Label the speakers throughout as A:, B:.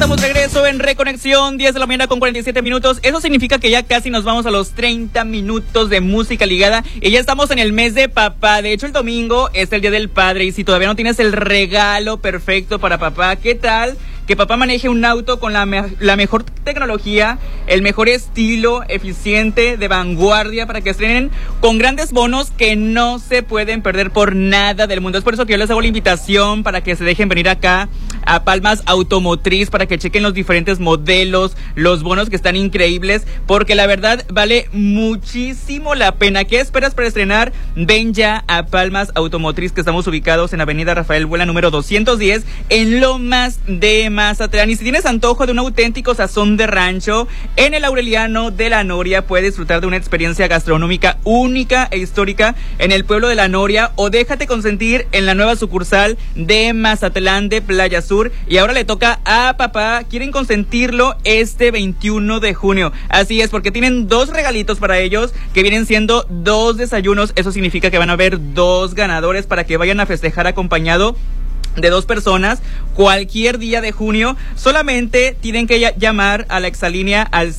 A: Estamos de regreso en Reconexión, 10 de la mañana con 47 minutos. Eso significa que ya casi nos vamos a los 30 minutos de música ligada. Y ya estamos en el mes de papá. De hecho, el domingo es el Día del Padre. Y si todavía no tienes el regalo perfecto para papá, ¿qué tal que papá maneje un auto con la mejor tecnología, el mejor estilo, eficiente, de vanguardia, para que estrenen con grandes bonos que no se pueden perder por nada del mundo? Es por eso que yo les hago la invitación para que se dejen venir acá a Palmas Automotriz, para que chequen los diferentes modelos, los bonos que están increíbles, porque la verdad vale muchísimo la pena. ¿Qué esperas para estrenar? Ven ya a Palmas Automotriz, que estamos ubicados en Avenida Rafael Buelna, número 210, en Lomas de Mazatlán. Y si tienes antojo de un auténtico sazón de rancho, en el Aureliano de la Noria puedes disfrutar de una experiencia gastronómica única e histórica en el pueblo de la Noria, o déjate consentir en la nueva sucursal de Mazatlán de Playa Sur. Y ahora le toca a papá. Quieren consentirlo este 21 de junio. Así es, porque tienen 2 regalitos para ellos, que vienen siendo 2 desayunos. Eso significa que van a haber 2 ganadores para que vayan a festejar acompañado de 2 personas cualquier día de junio. Solamente tienen que llamar a la exalínea al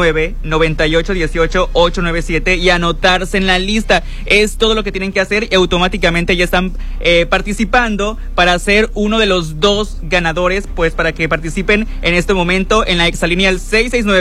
A: 669-9818-897 y anotarse en la lista. Es todo lo que tienen que hacer y automáticamente ya están participando para ser uno de los 2 ganadores, pues para que participen en este momento en la exalínea al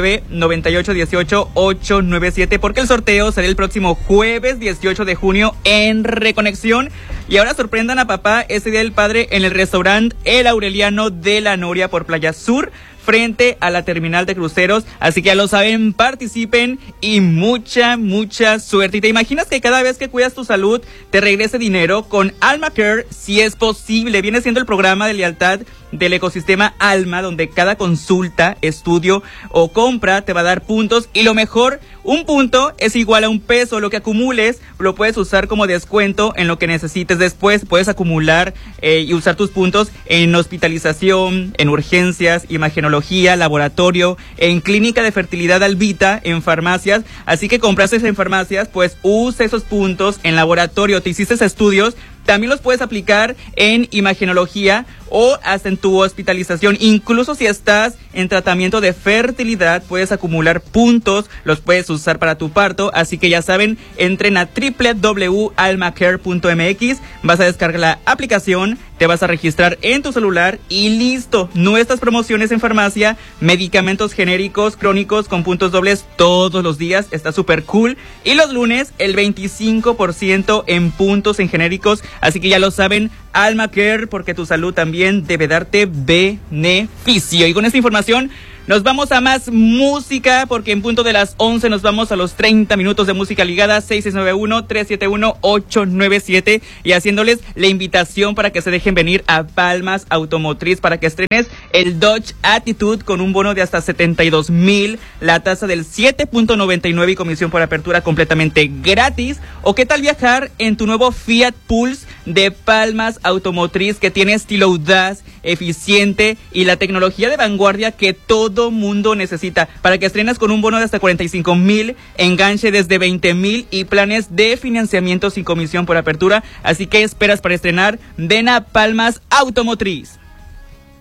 A: 669-9818-897, porque el sorteo será el próximo jueves 18 de junio en Reconexión. Y ahora sorprendan a papá ese Día del Padre en el restaurante El Aureliano de la Noria por Playa Sur, frente a la terminal de cruceros. Así que ya lo saben, participen y mucha suerte. ¿Y te imaginas que cada vez que cuidas tu salud te regrese dinero? Con Alma Care, si es posible. Viene siendo el programa de lealtad del ecosistema Alma, donde cada consulta, estudio o compra te va a dar puntos. Y lo mejor, un punto es igual a un peso. Lo que acumules lo puedes usar como descuento en lo que necesites después. Puedes acumular y usar tus puntos en hospitalización, en urgencias, imagenología, laboratorio, en clínica de fertilidad Alvita, en farmacias. Así que compraste en farmacias, pues usa esos puntos. En laboratorio, te hiciste estudios, también los puedes aplicar en imagenología o hasta en tu hospitalización. Incluso si estás en tratamiento de fertilidad, puedes acumular puntos, los puedes usar para tu parto. Así que ya saben, entren a www.almacare.mx, vas a descargar la aplicación, te vas a registrar en tu celular y listo. Nuestras promociones en farmacia, medicamentos genéricos, crónicos con puntos dobles todos los días, está súper cool. Y los lunes, el 25% en puntos en genéricos. Así que ya lo saben, Alma Care, porque tu salud también debe darte beneficio. Y con esta información nos vamos a más música, porque en punto de las 11 nos vamos a los 30 minutos de música ligada. 6691-371-897, y haciéndoles la invitación para que se dejen venir a Palmas Automotriz para que estrenes el Dodge Attitude con un bono de hasta 72,000, la tasa del 7.99 y comisión por apertura completamente gratis. O qué tal viajar en tu nuevo Fiat Pulse de Palmas Automotriz, que tiene estilo audaz, eficiente y la tecnología de vanguardia que todo mundo necesita, para que estrenas con un bono de hasta 45,000, enganche desde 20,000 y planes de financiamiento sin comisión por apertura. Así que esperas para estrenar. Ven a Palmas Automotriz.